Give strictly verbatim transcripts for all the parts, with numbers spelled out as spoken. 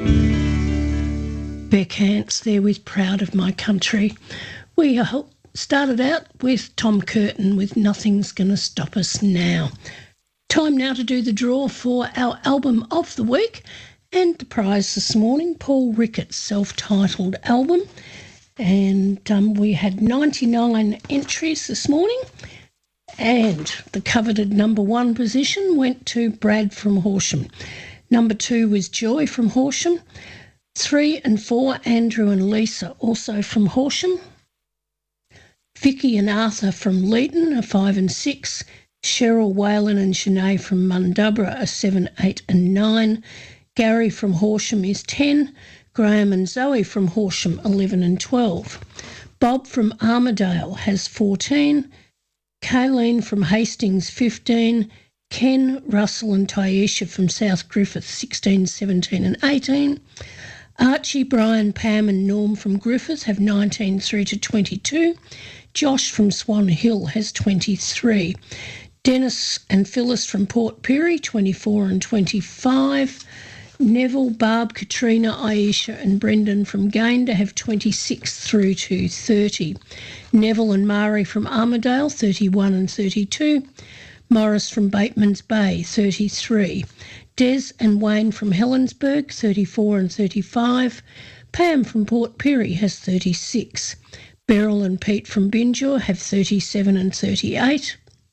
Beck Hance there with Proud of My Country. We uh, started out with Tom Curtin with Nothing's Gonna Stop Us Now. Time now to do the draw for our album of the week, and the prize this morning, Paul Ricketts' self-titled album. And um, we had ninety-nine entries this morning, and the coveted number one position went to Brad from Horsham. Number two was Joy from Horsham. Three and four, Andrew and Lisa, also from Horsham. Vicky and Arthur from Leeton are five and six. Cheryl, Whalen and Shanae from Mundubbera are seven, eight and nine. Gary from Horsham is ten. Graham and Zoe from Horsham, eleven and twelve. Bob from Armidale has fourteen. Kayleen from Hastings, fifteen. Ken, Russell and Tyesha from South Griffith, sixteen, seventeen and eighteen. Archie, Brian, Pam and Norm from Griffith have nineteen through to twenty-two. Josh from Swan Hill has twenty-three. Dennis and Phyllis from Port Pirie, twenty-four and twenty-five. Neville, Barb, Katrina, Aisha and Brendan from Gayndah have twenty-six through to thirty. Neville and Mari from Armidale, thirty-one and thirty-two. Morris from Bateman's Bay, thirty-three. Des and Wayne from Helensburgh, thirty-four and thirty-five. Pam from Port Pirie has thirty-six. Beryl and Pete from Binjor have thirty-seven and thirty-eight.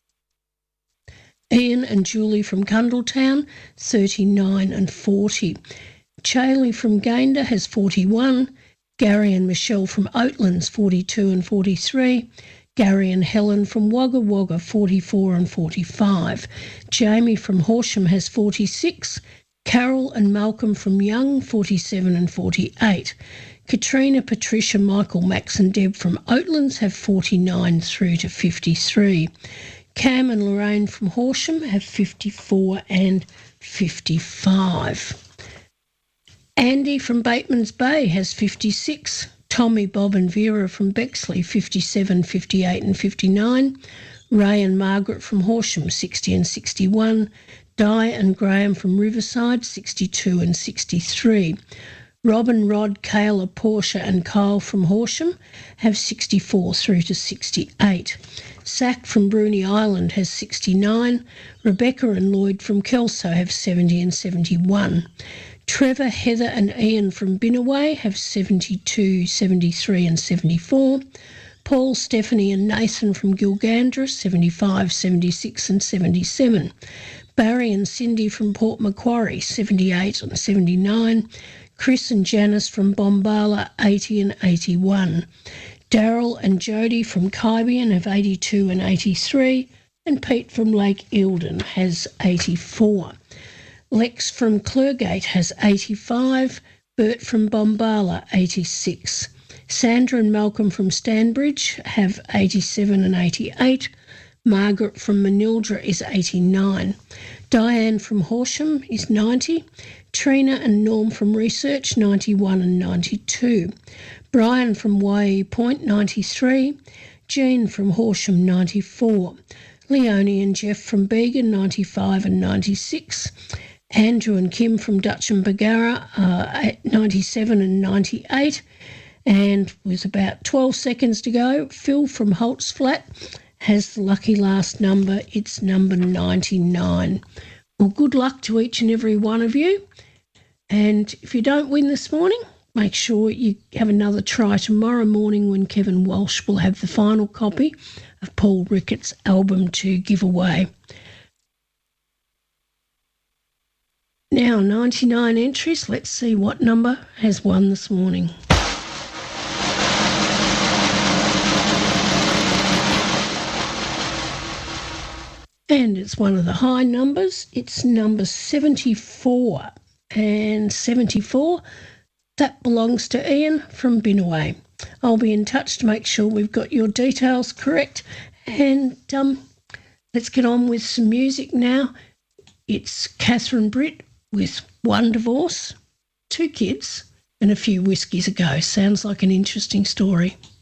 Ian and Julie from Cundletown, thirty-nine and forty. Chailey from Gayndah has forty-one. Gary and Michelle from Oatlands, forty-two and forty-three. Gary and Helen from Wagga Wagga, forty-four and forty-five. Jamie from Horsham has forty-six. Carol and Malcolm from Young, forty-seven and forty-eight. Katrina, Patricia, Michael, Max and Deb from Oatlands have forty-nine through to fifty-three. Cam and Lorraine from Horsham have fifty-four and fifty-five. Andy from Bateman's Bay has fifty-six. Tommy, Bob and Vera from Bexley, fifty-seven, fifty-eight and fifty-nine. Ray and Margaret from Horsham, sixty and sixty-one. Di and Graham from Riverside, sixty-two and sixty-three. Robin, Rod, Kayla, Portia and Kyle from Horsham have sixty-four through to sixty-eight. Sack from Bruny Island has sixty-nine. Rebecca and Lloyd from Kelso have seventy and seventy-one. Trevor, Heather and Ian from Binnaway have seventy-two, seventy-three and seventy-four. Paul, Stephanie and Nathan from Gilgandra, seventy-five, seventy-six and seventy-seven. Barry and Cindy from Port Macquarie, seventy-eight and seventy-nine. Chris and Janice from Bombala, eighty and eighty-one. Daryl and Jody from Kybian have eighty-two and eighty-three. And Pete from Lake Eildon has eighty-four. Lex from Clergate has eighty-five, Bert from Bombala eighty-six. Sandra and Malcolm from Stanbridge have eighty-seven and eighty-eight. Margaret from Manildra is eighty-nine. Diane from Horsham is ninety. Trina and Norm from Research, ninety-one and ninety-two. Brian from Waihee Point, ninety-three. Jean from Horsham, ninety-four. Leonie and Jeff from Began, ninety-five and ninety-six. Andrew and Kim from Dutch and Bagara are ninety-seven and ninety-eight. And with about twelve seconds to go, Phil from Holt's Flat has the lucky last number. It's number ninety-nine. Well, good luck to each and every one of you. And if you don't win this morning, make sure you have another try tomorrow morning when Kevin Walsh will have the final copy of Paul Ricketts' album to give away. Now, ninety-nine entries. Let's see what number has won this morning. And it's one of the high numbers. It's number seventy-four. And seventy-four, that belongs to Ian from Binnaway. I'll be in touch to make sure we've got your details correct. And um, let's get on with some music now. It's Catherine Britt with one divorce, two kids, and a few whiskies ago. Sounds like an interesting story.